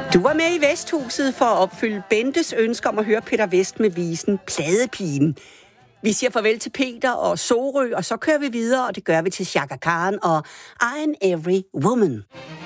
Du var med i Vesthuset for at opfylde Bentes ønske om at høre Peter Vest med visen Pladepigen. Vi siger farvel til Peter og Sorø, og så kører vi videre, og det gør vi til Chaka Khan og I'm Every Woman.